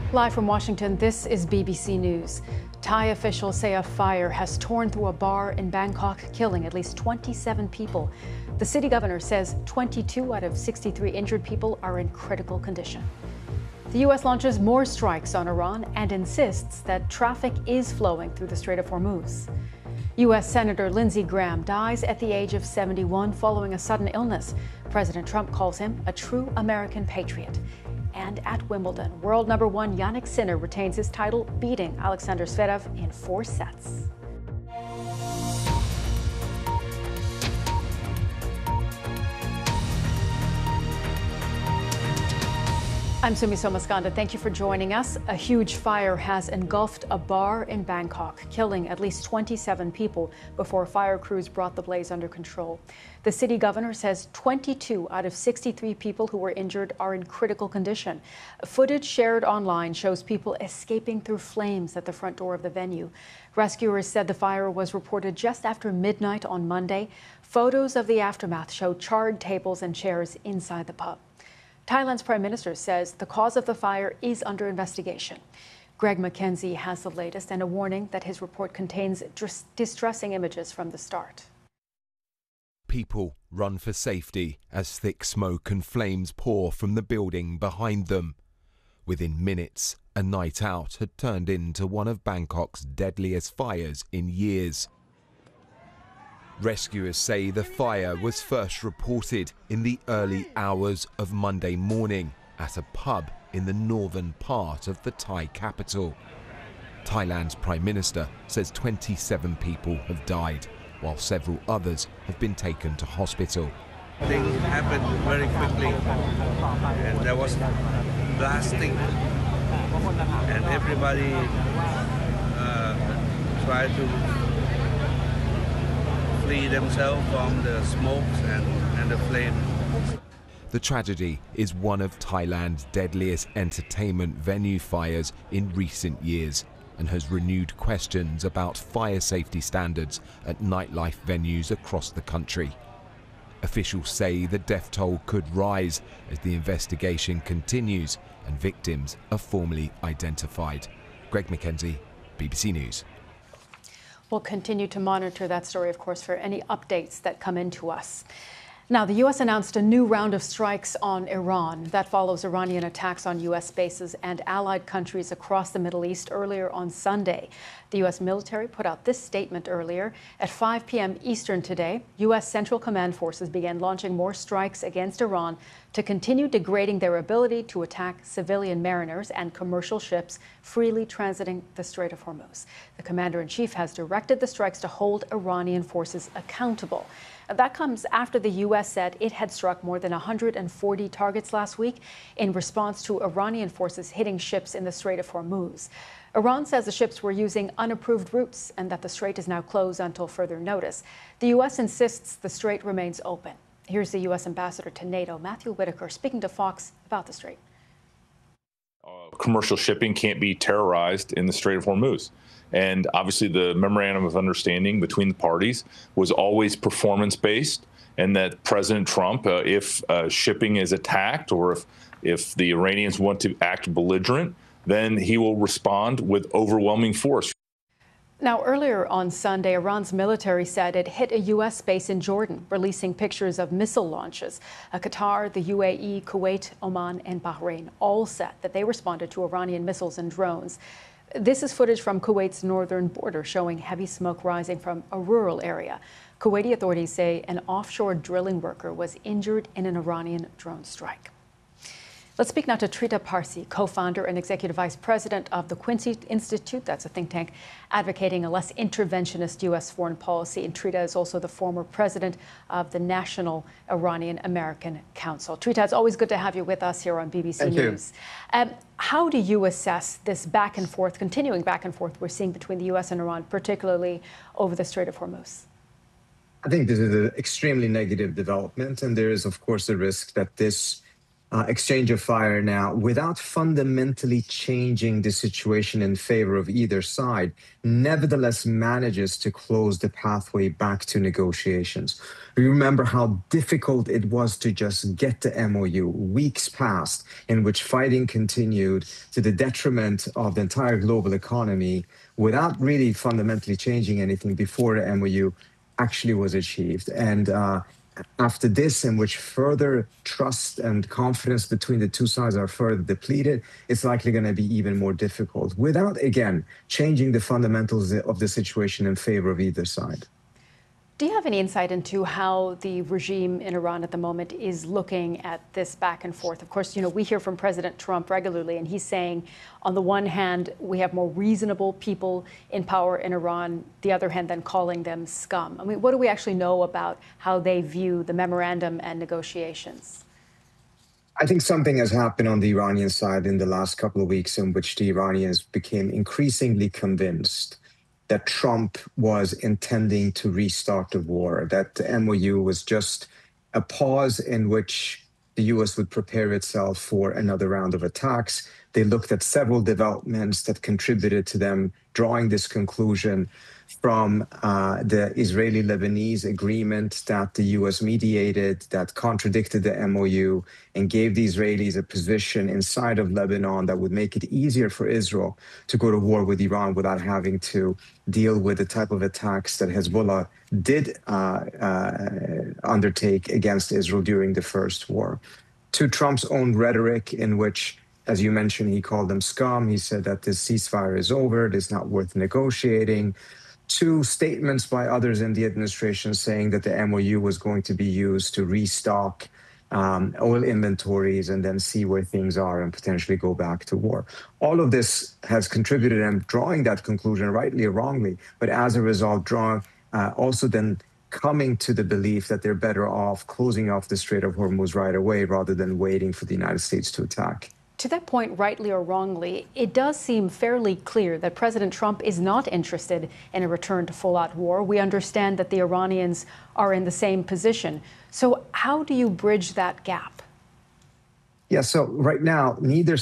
Live from Washington, this is BBC News. Thai officials say a fire has torn through a bar in Bangkok, killing at least 27 people. The city governor says 22 out of 63 injured people are in critical condition. The U.S. launches more strikes on Iran and insists that traffic is flowing through the Strait of Hormuz. U.S. Senator Lindsey Graham dies at the age of 71 following a sudden illness. President Trump calls him a true American patriot. And at Wimbledon, world number one Jannik Sinner retains his title, beating Alexander Zverev in 4 sets. I'm Sumi Somaskanda. Thank you for joining us. A huge fire has engulfed a bar in Bangkok, killing at least 27 people before fire crews brought the blaze under control. The city governor says 22 out of 63 people who were injured are in critical condition. Footage shared online shows people escaping through flames at the front door of the venue. Rescuers said the fire was reported just after midnight on Monday. Photos of the aftermath show charred tables and chairs inside the pub. Thailand's prime minister says the cause of the fire is under investigation. Greg McKenzie has the latest and a warning that his report contains distressing images from the start. People run for safety as thick smoke and flames pour from the building behind them. Within minutes, a night out had turned into one of Bangkok's deadliest fires in years. Rescuers say the fire was first reported in the early hours of Monday morning at a pub in the northern part of the Thai capital. Thailand's Prime Minister says 27 people have died, while several others have been taken to hospital. Things happened very quickly, and there was blasting, and everybody tried to flee themselves from the smokes and the flame. The tragedy is one of Thailand's deadliest entertainment venue fires in recent years and has renewed questions about fire safety standards at nightlife venues across the country. Officials say the death toll could rise as the investigation continues and victims are formally identified. Greg McKenzie, BBC News. We'll continue to monitor that story, of course, for any updates that come into us. Now, the U.S. announced a new round of strikes on Iran. That follows Iranian attacks on U.S. bases and allied countries across the Middle East earlier on Sunday. The U.S. military put out this statement earlier. At 5 p.m. Eastern today, U.S. Central Command forces began launching more strikes against Iran to continue degrading their ability to attack civilian mariners and commercial ships freely transiting the Strait of Hormuz. The commander-in-chief has directed the strikes to hold Iranian forces accountable. That comes after the U.S. said it had struck more than 140 targets last week in response to Iranian forces hitting ships in the Strait of Hormuz. Iran says the ships were using unapproved routes and that the strait is now closed until further notice. The U.S. insists the strait remains open. Here's the U.S. ambassador to NATO, Matthew Whitaker, speaking to Fox about the strait. Commercial shipping can't be terrorized in the Strait of Hormuz. And obviously the memorandum of understanding between the parties was always performance-based, and that President Trump, if shipping is attacked or if the Iranians want to act belligerent, then he will respond with overwhelming force. Now, earlier on Sunday, Iran's military said it hit a U.S. base in Jordan, releasing pictures of missile launches. Qatar, the UAE, Kuwait, Oman, and Bahrain all said that they responded to Iranian missiles and drones. This is footage from Kuwait's northern border showing heavy smoke rising from a rural area. Kuwaiti authorities say an offshore drilling worker was injured in an Iranian drone strike. Let's speak now to Trita Parsi, co-founder and executive vice president of the Quincy Institute. That's a think tank advocating a less interventionist U.S. foreign policy. And Trita is also the former president of the National Iranian American Council. Trita, it's always good to have you with us here on BBC News. How do you assess this back and forth, continuing back and forth we're seeing between the U.S. and Iran, particularly over the Strait of Hormuz? I think this is an extremely negative development, and there is, of course, a risk that this exchange of fire now without fundamentally changing the situation in favor of either side, nevertheless manages to close the pathway back to negotiations. We remember how difficult it was to just get the MOU. Weeks passed in which fighting continued to the detriment of the entire global economy without really fundamentally changing anything before the MOU actually was achieved. And after this, in which further trust and confidence between the two sides are further depleted, it's likely going to be even more difficult without, again, changing the fundamentals of the situation in favor of either side. Do you have any insight into how the regime in Iran at the moment is looking at this back and forth? Of course, we hear from President Trump regularly, and he's saying, on the one hand, we have more reasonable people in power in Iran, the other hand, then calling them scum. I mean, what do we actually know about how they view the memorandum and negotiations? I think something has happened on the Iranian side in the last couple of weeks in which the Iranians became increasingly convinced that Trump was intending to restart the war, that the MOU was just a pause in which the U.S. would prepare itself for another round of attacks. They looked at several developments that contributed to them drawing this conclusion from the Israeli-Lebanese agreement that the U.S. mediated that contradicted the MOU and gave the Israelis a position inside of Lebanon that would make it easier for Israel to go to war with Iran without having to deal with the type of attacks that Hezbollah did undertake against Israel during the first war. To Trump's own rhetoric in which, as you mentioned, he called them scum. He said that this ceasefire is over, it is not worth negotiating. To statements by others in the administration saying that the MOU was going to be used to restock oil inventories and then see where things are and potentially go back to war. All of this has contributed in drawing that conclusion, rightly or wrongly, but as a result, also then coming to the belief that they're better off closing off the Strait of Hormuz right away rather than waiting for the United States to attack. To that point, rightly or wrongly, it does seem fairly clear that President Trump is not interested in a return to full-out war. We understand that the Iranians are in the same position. So how do you bridge that gap? Yeah, so right now, neither